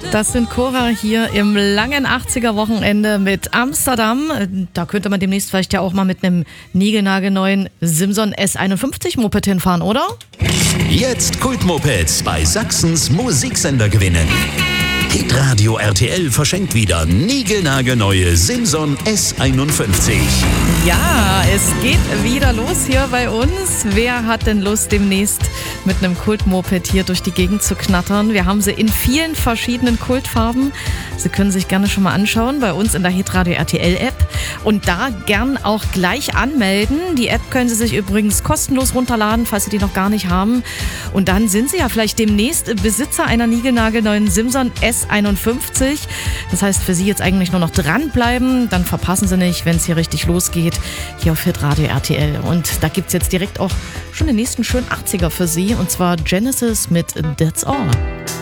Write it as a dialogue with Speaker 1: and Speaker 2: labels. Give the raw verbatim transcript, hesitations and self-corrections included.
Speaker 1: Das sind Cora hier im langen achtziger-Wochenende mit Amsterdam. Da könnte man demnächst vielleicht ja auch mal mit einem niegelnagelneuen Simson S einundfünfzig Moped hinfahren, oder?
Speaker 2: Jetzt Kultmopeds bei Sachsens Musiksender gewinnen. Hitradio R T L verschenkt wieder niegelnagelneue Simson S einundfünfzig.
Speaker 1: Ja, es geht wieder los hier bei uns. Wer hat denn Lust, demnächst mit einem Kultmoped hier durch die Gegend zu knattern? Wir haben sie in vielen verschiedenen Kultfarben. Sie können sich gerne schon mal anschauen bei uns in der Hitradio R T L App und da gern auch gleich anmelden. Die App können Sie sich übrigens kostenlos runterladen, falls Sie die noch gar nicht haben. Und dann sind Sie ja vielleicht demnächst Besitzer einer niegelnagelneuen Simson S einundfünfzig. Das heißt für Sie jetzt eigentlich nur noch dranbleiben. Dann verpassen Sie nicht, wenn es hier richtig losgeht, hier auf Hitradio R T L. Und da gibt es jetzt direkt auch schon den nächsten schönen achtziger für Sie. Und zwar Genesis mit That's All.